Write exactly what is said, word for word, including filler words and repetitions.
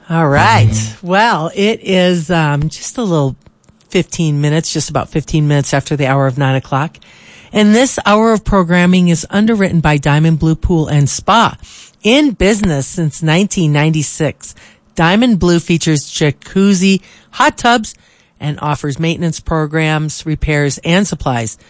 All right. Well, it is um, just a little fifteen minutes, just about fifteen minutes after the hour of nine o'clock. And this hour of programming is underwritten by Diamond Blue Pool and Spa. In business since nineteen ninety-six, Diamond Blue features jacuzzi, hot tubs, and offers maintenance programs, repairs, and supplies